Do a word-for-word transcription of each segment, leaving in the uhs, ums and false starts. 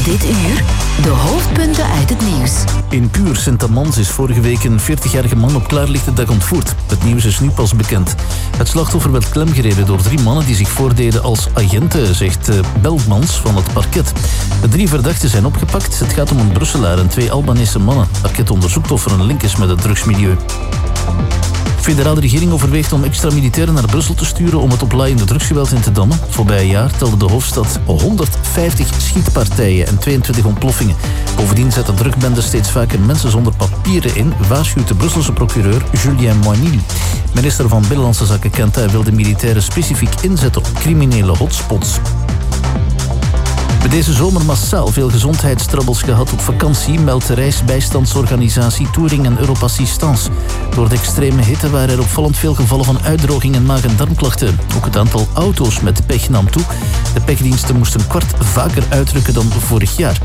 Dit uur de hoofdpunten uit het nieuws. In Puur Sint-Amans is vorige week een veertigjarige man op klaarlichte dag ontvoerd. Het nieuws is nu pas bekend. Het slachtoffer werd klemgereden door drie mannen die zich voordeden als agenten, zegt Belmans van het parket. De drie verdachten zijn opgepakt. Het gaat om een Brusselaar en twee Albanese mannen. Het parket onderzoekt of er een link is met het drugsmilieu. De federale regering overweegt om extra militairen naar Brussel te sturen om het oplaaiende drugsgeweld in te dammen. Voorbij jaar telde de hoofdstad honderdvijftig schietpartijen en tweeëntwintig ontploffingen. Bovendien zetten drugsbendes steeds vaker mensen zonder papieren in, waarschuwt de Brusselse procureur Julien Moinil. Minister van Binnenlandse Zaken Kenta wil de militairen specifiek inzetten op criminele hotspots. Bij deze zomer massaal veel gezondheidstrubbels gehad op vakantie, meldt de reisbijstandsorganisatie Touring en Europassistance. Door de extreme hitte waren er opvallend veel gevallen van uitdroging en maag- en darmklachten. Ook het aantal auto's met pech nam toe. De pechdiensten moesten een kwart vaker uitrukken dan vorig jaar.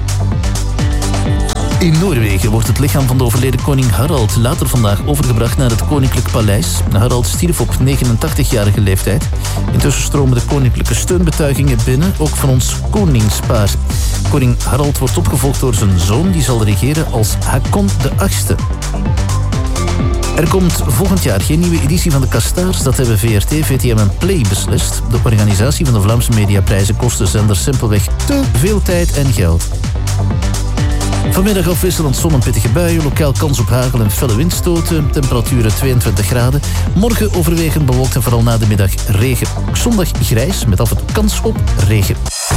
In Noorwegen wordt het lichaam van de overleden koning Harald later vandaag overgebracht naar het Koninklijk Paleis. Harald stierf op negenentachtigjarige leeftijd. Intussen stromen de koninklijke steunbetuigingen binnen, ook van ons koningspaar. Koning Harald wordt opgevolgd door zijn zoon, die zal regeren als Hakon de achtste. Er komt volgend jaar geen nieuwe editie van de Kastaars. Dat hebben V R T, V T M en Play beslist. De organisatie van de Vlaamse mediaprijzen kost de zender simpelweg te veel tijd en geld. Vanmiddag afwisselend zon en pittige buien, lokaal kans op hagel en felle windstoten, temperaturen tweeëntwintig graden. Morgen overwegend bewolkt en vooral na de middag regen. Zondag grijs met af en toe kans op regen.